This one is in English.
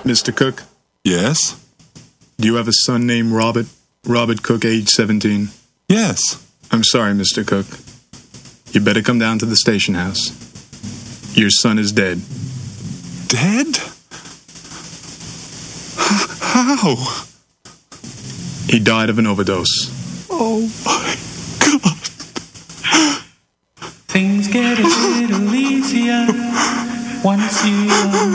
Mr. Cook, Yes? do you have a son named Robert? Robert Cook, age 17. Yes. I'm sorry, Mr. Cook. You better come down to the station house. Your son is dead. Dead? How? He died of an overdose. Oh my God. Things get a little easier once you